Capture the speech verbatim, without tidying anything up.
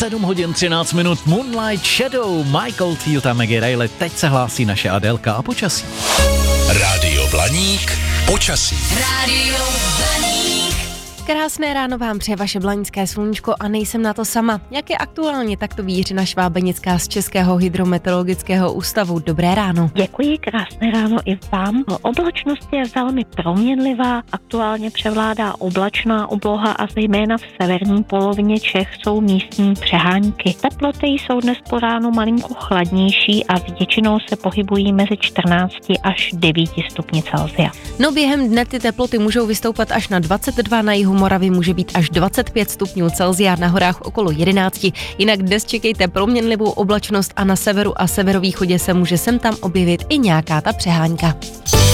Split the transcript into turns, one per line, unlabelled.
sedm hodin třináct minut, Moonlight Shadow, Michael Field a Maggie Reilly. Teď se hlásí naše Adélka a počasí.
Rádio Blaník, počasí.
Rádio Blaník.
Krásné ráno vám přeje vaše blanické sluníčko a nejsem na to sama. Jak je aktuálně, tak to ví Jiřina Švábenická z Českého hydrometeorologického ústavu. Dobré ráno.
Děkuji, krásné ráno i vám. Oblačnost je velmi proměnlivá, aktuálně převládá oblačná obloha a zejména v severní polovině Čech jsou místní přehánky. Teploty jsou dnes po ránu malinko chladnější a většinou se pohybují mezi čtrnáct až devět stupni Celsia.
No během dne ty teploty můžou vystoupat až na dvacet dva, na jihu Moravy může být až dvacet pět stupňů Celsia, na horách okolo jedenáct. Jinak dnes čekejte proměnlivou oblačnost a na severu a severovýchodě se může sem tam objevit i nějaká ta přehánka.